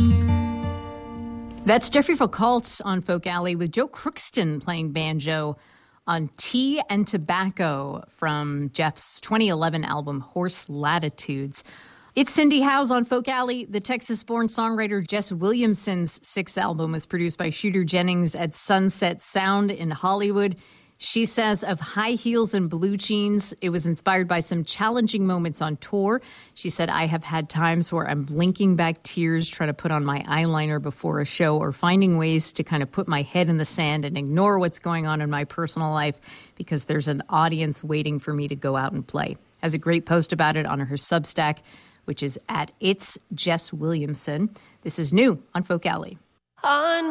That's Jeffrey Foucault on Folk Alley with Joe Crookston playing banjo on Tea and Tobacco from Jeff's 2011 album Horse Latitudes. It's Cindy Howes on Folk Alley. The Texas-born songwriter Jess Williamson's sixth album was produced by Shooter Jennings at Sunset Sound in Hollywood. She says of High Heels and Blue Jeans, it was inspired by some challenging moments on tour. She said, I have had times where I'm blinking back tears, trying to put on my eyeliner before a show, or finding ways to kind of put my head in the sand and ignore what's going on in my personal life because there's an audience waiting for me to go out and play. Has a great post about it on her Substack, which is at It's Jess Williamson. This is new on Folk Alley. On